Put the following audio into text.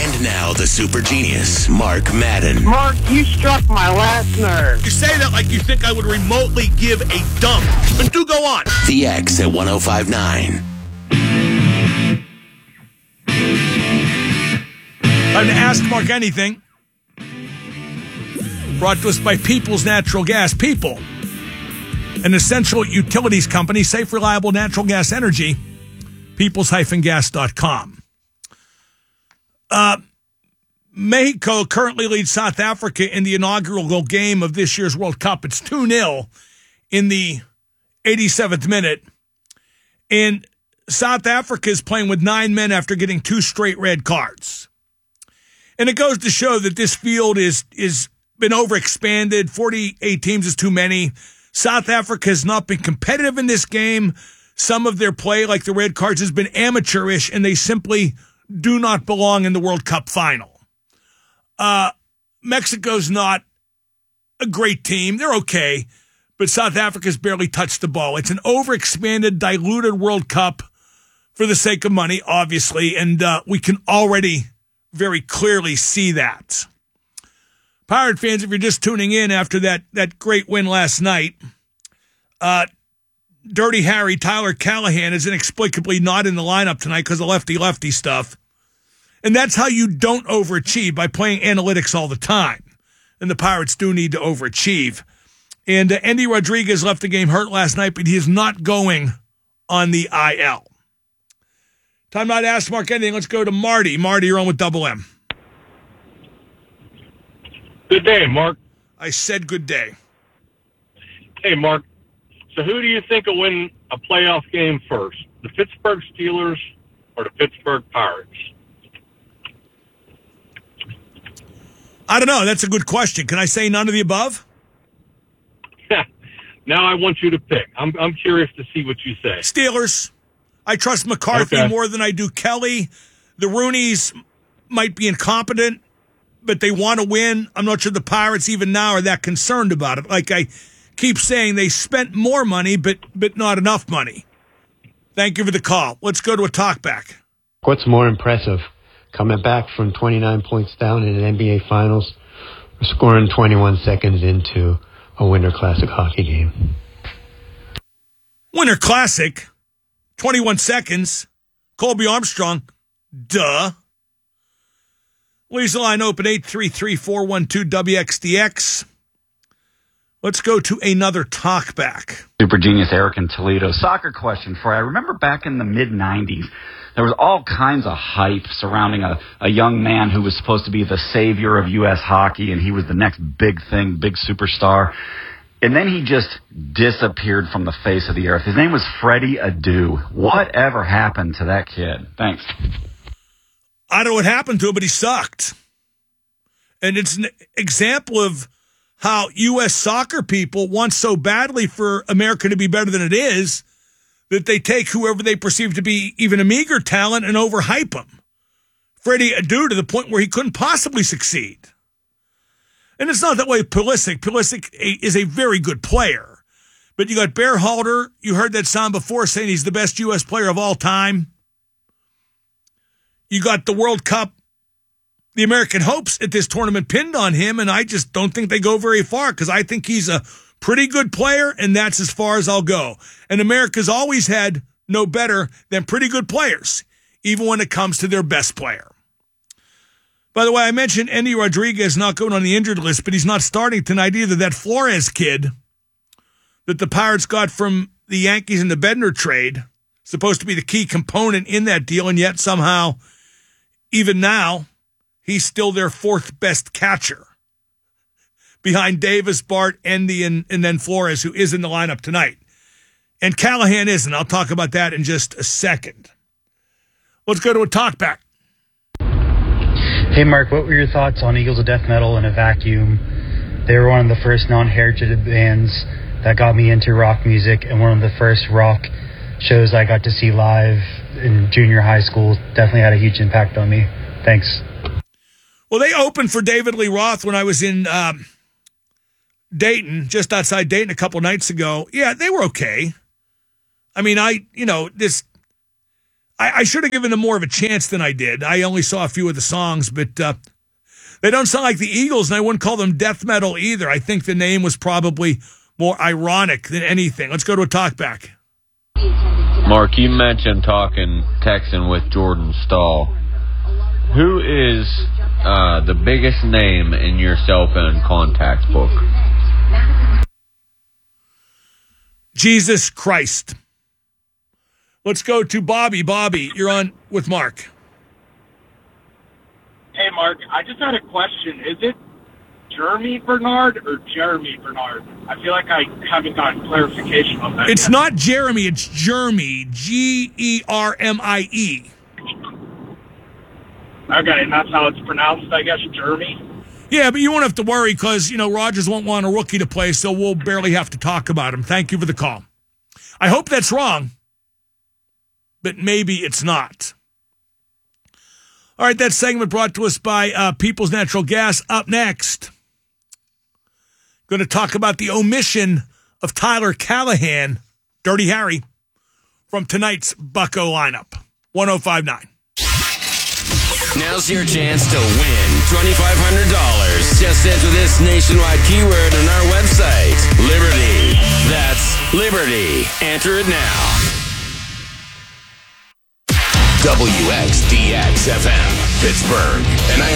And now the super genius, Mark Madden. Mark, you struck my last nerve. You say that like you think I would remotely give a dump. But do go on. The X at 105.9. Time to ask Mark anything. Brought to us by People's Natural Gas. People, an essential utilities company, safe, reliable natural gas energy. Peoples-gas.com. Mexico currently leads South Africa in the inaugural game of this year's World Cup. It's 2-0 in the 87th minute. And South Africa is playing with 9 men after getting 2 straight red cards. And it goes to show that this field is been overexpanded. 48 teams is too many. South Africa has not been competitive in this game. Some of their play, like the red cards, has been amateurish, and they simply do not belong in the World Cup final. Mexico's not a great team. They're okay, but South Africa's barely touched the ball. It's an overexpanded, diluted World Cup for the sake of money, obviously, and we can already very clearly see that. Pirate fans, if you're just tuning in after that great win last night, Dirty Harry, Tyler Callahan, is inexplicably not in the lineup tonight because of lefty-lefty stuff. And that's how you don't overachieve, by playing analytics all the time. And the Pirates do need to overachieve. And Andy Rodriguez left the game hurt last night, but he is not going on the IL. Time not to ask Mark anything. Let's go to Marty. Marty, you're on with Double M. Good day, Mark. I said good day. Hey, Mark. So who do you think will win a playoff game first, the Pittsburgh Steelers or the Pittsburgh Pirates? I don't know. That's a good question. Can I say none of the above? Now I want you to pick. I'm curious to see what you say. Steelers. I trust McCarthy more than I do Kelly. The Rooneys might be incompetent, but they want to win. I'm not sure the Pirates even now are that concerned about it. Like I keep saying, they spent more money, but not enough money. Thank you for the call. Let's go to a talkback. What's more impressive, coming back from 29 points down in an NBA Finals, or scoring 21 seconds into a Winter Classic hockey game? Winter Classic, 21 seconds. Colby Armstrong, duh. Leaves the line open, 833-412-WXDX. Let's go to another talkback. Super genius Eric in Toledo. Soccer question for you. I remember back in the mid-'90s, there was all kinds of hype surrounding a young man who was supposed to be the savior of U.S. hockey, and he was the next big thing, big superstar. And then he just disappeared from the face of the earth. His name was Freddie Adu. Whatever happened to that kid? Thanks. I don't know what happened to him, but he sucked. And it's an example of how U.S. soccer people want so badly for America to be better than it is that they take whoever they perceive to be even a meager talent and overhype him. Freddie Adu to the point where he couldn't possibly succeed. And it's not that way with Pulisic. Pulisic is a very good player. But you got Berhalter. You heard that sound before, saying he's the best U.S. player of all time. You got the World Cup, the American hopes at this tournament pinned on him, and I just don't think they go very far because I think he's a pretty good player, and that's as far as I'll go. And America's always had no better than pretty good players, even when it comes to their best player. By the way, I mentioned Andy Rodriguez not going on the injured list, but he's not starting tonight either. That Flores kid that the Pirates got from the Yankees in the Bednar trade, supposed to be the key component in that deal, and yet somehow, even now, he's still their fourth best catcher behind Davis, Bart, Endy, and then Flores, who is in the lineup tonight. And Callahan isn't. I'll talk about that in just a second. Let's go to a talkback. Hey, Mark, what were your thoughts on Eagles of Death Metal in a Vacuum? They were one of the first non-heritage bands that got me into rock music, and one of the first rock shows I got to see live in junior high school. Definitely had a huge impact on me. Thanks. Well, they opened for David Lee Roth when I was in Dayton, just outside Dayton a couple nights ago. Yeah, they were okay. I mean, I I should have given them more of a chance than I did. I only saw a few of the songs, but they don't sound like the Eagles, and I wouldn't call them death metal either. I think the name was probably more ironic than anything. Let's go to a talkback. Mark, you mentioned texting with Jordan Stahl. Who is the biggest name in your cell phone contact book? Jesus Christ. Let's go to Bobby. Bobby, you're on with Mark. Hey, Mark, I just had a question. Is it Jeremy Bernard or Jeremy Bernard? I feel like I haven't gotten clarification on that It's yet. not Jeremy, it's Jeremy. Germie. Okay, and that's how it's pronounced, I guess, Jeremy? Yeah, but you won't have to worry because, Rodgers won't want a rookie to play, so we'll barely have to talk about him. Thank you for the call. I hope that's wrong, but maybe it's not. All right, that segment brought to us by People's Natural Gas. Up next, going to talk about the omission of Tyler Callahan, Dirty Harry, from tonight's Bucko lineup. 105.9. Now's your chance to win $2,500. Just enter this nationwide keyword on our website, Liberty. That's Liberty. Enter it now. WXDX FM, Pittsburgh. And